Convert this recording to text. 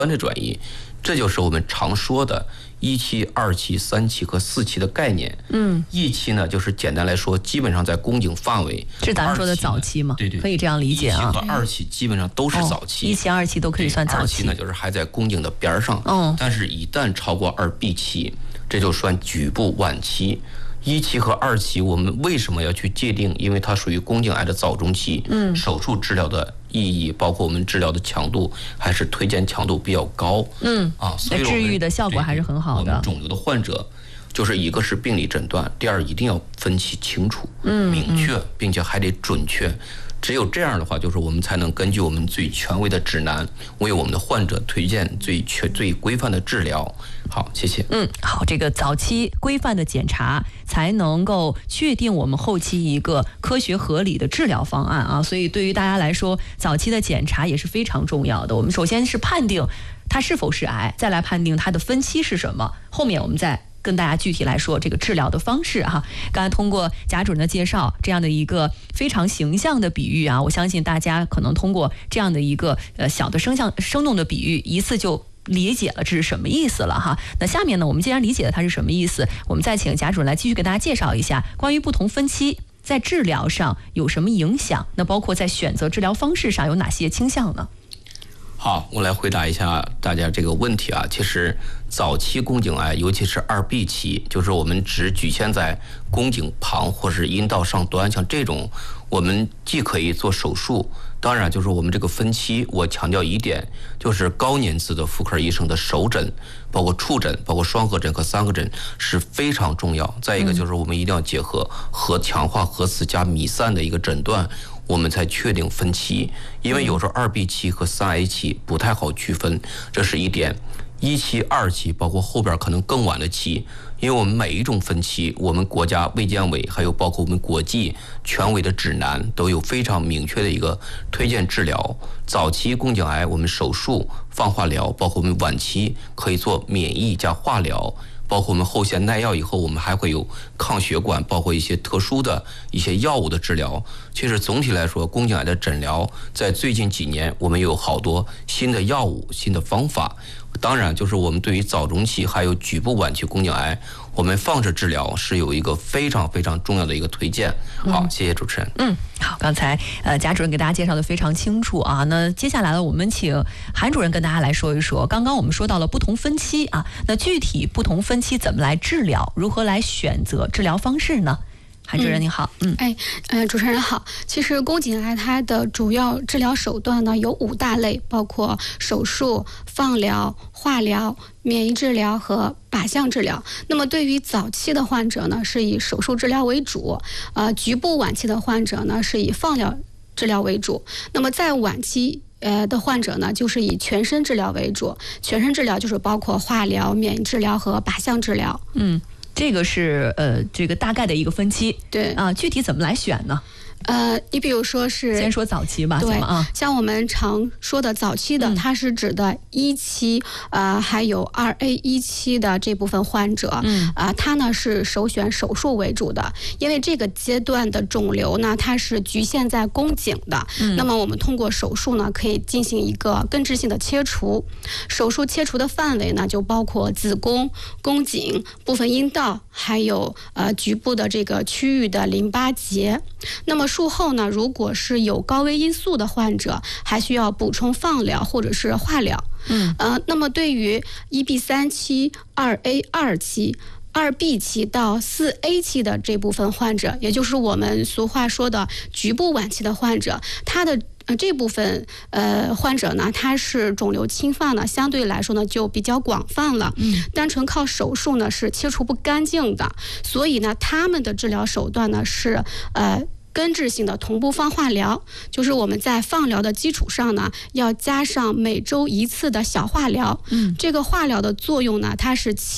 的转移，这就是我们常说的1期、2期、3期和4期的概念。1期呢，就是简单来说，基本上在宫颈范围， 是咱说的早期吗？ 对对， 可以这样理解啊。 1期和2期基本上都是早期 ，1期、2期都可以算早期。 2期呢，就是还在宫颈的边上。但是一旦超过2B 期，这就算局部晚期。1期和2期，我们为什么要去界定？因为它属于宫颈癌的早中期，手术治疗的意义，包括我们治疗的强度，还是推荐强度比较高。所以治愈的效果还是很好的。 我们肿瘤的患者，就是一个是病理诊断，第二一定要分析清楚、明确，并且还得准确。只有这样的话，就是我们才能根据我们最权威的指南，为我们的患者推荐最规范的治疗。好，谢谢。 好，这个早期规范的检查才能够确定我们后期一个科学合理的治疗方案啊。所以对于大家来说，早期的检查也是非常重要的。我们首先是判定它是否是癌，再来判定它的分期是什么，后面我们再跟大家具体来说这个治疗的方式哈。刚才通过贾主任的介绍，这样的一个非常形象的比喻啊，我相信大家可能通过这样的一个小的生动的比喻，一次就理解了这是什么意思了哈。那下面呢，我们既然理解了它是什么意思，我们再请贾主任来继续给大家介绍一下关于不同分期在治疗上有什么影响，那包括在选择治疗方式上有哪些倾向呢？ 好，我来回答一下大家这个问题啊。其实早期宫颈癌，尤其是2B 期，就是我们只局限在宫颈旁或是阴道上端，像这种，我们既可以做手术，当然就是我们这个分期，我强调一点，就是高年资的妇科医生的手诊，包括触诊，包括双核诊和3核诊是非常重要。再一个就是我们一定要结合强化核磁加弥散的一个诊断，我们才确定分期。因为有时候2B 期和3A 期不太好区分，这是一点。1期、2期，包括后边可能更晚的期，因为我们每一种分期，我们国家卫健委还有包括我们国际权威的指南都有非常明确的一个推荐治疗。早期宫颈癌我们手术、放化疗，包括我们晚期可以做免疫加化疗，包括我们后线耐药以后，我们还会有抗血管，包括一些特殊的一些药物的治疗。其实总体来说，宫颈癌的诊疗在最近几年，我们有好多新的药物、新的方法。当然，就是我们对于早中期还有局部晚期宫颈癌，我们放射治疗是有一个非常非常重要的一个推荐。好，谢谢主持人。 好，刚才贾主任给大家介绍的非常清楚啊。那接下来呢，我们请韩主任跟大家来说一说。刚刚我们说到了不同分期啊，那具体不同分期怎么来治疗，如何来选择治疗方式呢？韩主任您好。 主持人好。其实宫颈癌它的主要治疗手段呢有5大类，包括手术、放疗、化疗、免疫治疗和靶向治疗。那么对于早期的患者呢，是以手术治疗为主；局部晚期的患者呢，是以放疗治疗为主。那么在晚期的患者呢，就是以全身治疗为主。全身治疗就是包括化疗、免疫治疗和靶向治疗。 这个是这个大概的一个分期。 对啊， 具体怎么来选呢？ 你比如说是先说早期吧。 对啊，像我们常说的早期的，它是指的1期还有2A1期的这部分患者。它呢是首选手术为主的，因为这个阶段的肿瘤呢，它是局限在宫颈的。那么我们通过手术呢，可以进行一个根治性的切除。手术切除的范围呢，就包括子宫、宫颈、部分阴道，还有局部的这个区域的淋巴结。那么术后呢，如果是有高危因素的患者，还需要补充放疗或者是化疗。那么对于1B3期、2A2期、2B 期到4A 期的这部分患者，也就是我们俗话说的局部晚期的患者，他的这部分患者呢，他是肿瘤侵犯呢，相对来说呢就比较广泛了。单纯靠手术呢是切除不干净的，所以呢他们的治疗手段呢是根治性的同步放化疗，就是我们在放疗的基础上呢，要加上每周1次的小化疗。这个化疗的作用呢，它是